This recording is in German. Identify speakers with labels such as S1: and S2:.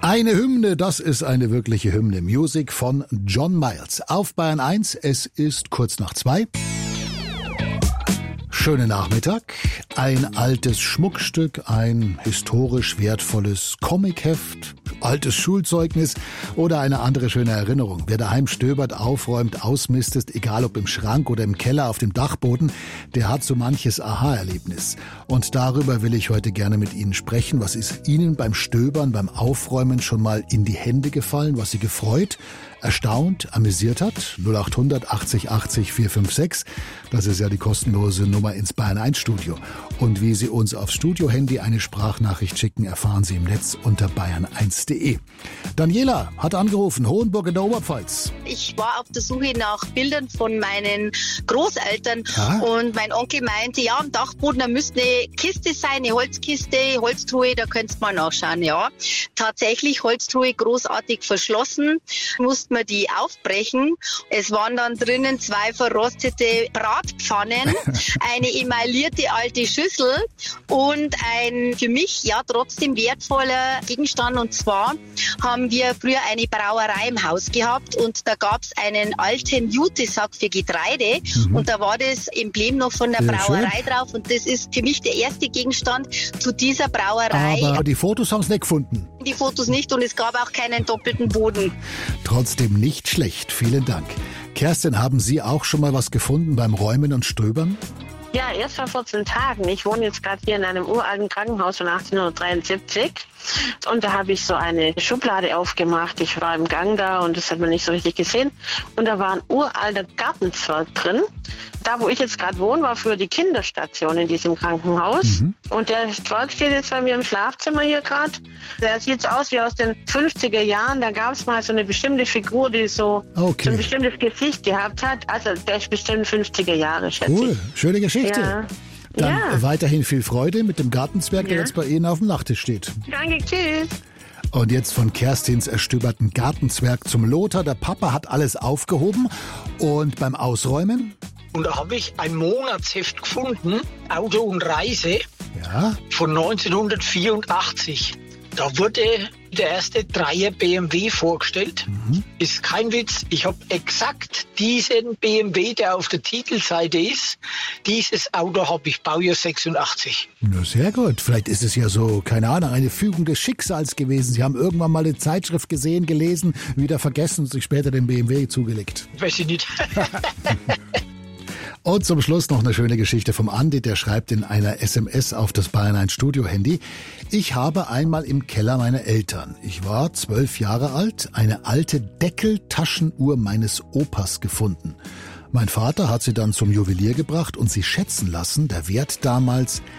S1: Eine Hymne, das ist eine wirkliche Hymne. Musik von John Miles. Auf Bayern 1, es ist kurz nach 2. Schönen Nachmittag. Ein altes Schmuckstück, ein historisch wertvolles Comicheft, altes Schulzeugnis oder eine andere schöne Erinnerung. Wer daheim stöbert, aufräumt, ausmistet, egal ob im Schrank oder im Keller, auf dem Dachboden, der hat so manches Aha-Erlebnis. Und darüber will ich heute gerne mit Ihnen sprechen. Was ist Ihnen beim Stöbern, beim Aufräumen schon mal in die Hände gefallen, was Sie gefreut, erstaunt, amüsiert hat? 0800 80 80 456. Das ist ja die kostenlose Nummer ins Bayern 1 Studio. Und wie Sie uns aufs Studio-Handy eine Sprachnachricht schicken, erfahren Sie im Netz unter bayern1.de. Daniela hat angerufen, Hohenburg in der Oberpfalz.
S2: Ich war auf der Suche nach Bildern von meinen Großeltern und mein Onkel meinte, ja, am Dachboden, da müsste eine Kiste sein, eine Holzkiste, Holztruhe, da könntest du mal nachschauen, ja. Tatsächlich, Holztruhe großartig verschlossen, musste man die aufbrechen. Es waren dann drinnen 2 verrostete Bratpfannen, eine emaillierte alte Schüssel und ein für mich ja trotzdem wertvoller Gegenstand. Und zwar haben wir früher eine Brauerei im Haus gehabt und da gab es einen alten Jutesack für Getreide und da war das Emblem noch von der Brauerei drauf und das ist für mich der erste Gegenstand zu dieser Brauerei.
S1: Aber die Fotos haben Sie nicht gefunden?
S2: Die Fotos nicht und es gab auch keinen doppelten Boden.
S1: Trotzdem nicht schlecht, vielen Dank. Kerstin, haben Sie auch schon mal was gefunden beim Räumen und Stöbern?
S3: Ja, erst vor 14 Tagen. Ich wohne jetzt gerade hier in einem uralten Krankenhaus von 1873 und da habe ich so eine Schublade aufgemacht. Ich war im Gang da und das hat man nicht so richtig gesehen und da war ein uralter Gartenzwerg drin. Da, wo ich jetzt gerade wohne, war früher die Kinderstation in diesem Krankenhaus und der Zwerg steht jetzt bei mir im Schlafzimmer hier gerade. Der sieht so aus wie aus den 50er Jahren. Da gab es mal so eine bestimmte Figur, die so ein bestimmtes Gesicht gehabt hat. Also der ist bestimmt 50er Jahre, schätze ich.
S1: Cool, schöne Geschichte.
S3: Ja.
S1: Dann weiterhin viel Freude mit dem Gartenzwerg, der jetzt bei Ihnen auf dem Nachttisch steht.
S3: Danke, tschüss.
S1: Und jetzt von Kerstins erstöberten Gartenzwerg zum Lothar. Der Papa hat alles aufgehoben und beim Ausräumen?
S4: Und da habe ich ein Monatsheft gefunden, Auto und Reise, von 1984. Da wurde der erste Dreier BMW vorgestellt. Ist kein Witz. Ich habe exakt diesen BMW, der auf der Titelseite ist. Dieses Auto habe ich, Baujahr 86.
S1: Na, sehr gut. Vielleicht ist es ja so, keine Ahnung, eine Fügung des Schicksals gewesen. Sie haben irgendwann mal eine Zeitschrift gesehen, gelesen, wieder vergessen und sich später den BMW zugelegt.
S4: Weiß ich nicht.
S1: Und zum Schluss noch eine schöne Geschichte vom Andi, der schreibt in einer SMS auf das Bayern 1 Studio-Handy. Ich habe einmal im Keller meiner Eltern, ich war 12 Jahre alt, eine alte Deckeltaschenuhr meines Opas gefunden. Mein Vater hat sie dann zum Juwelier gebracht und sie schätzen lassen, der Wert damals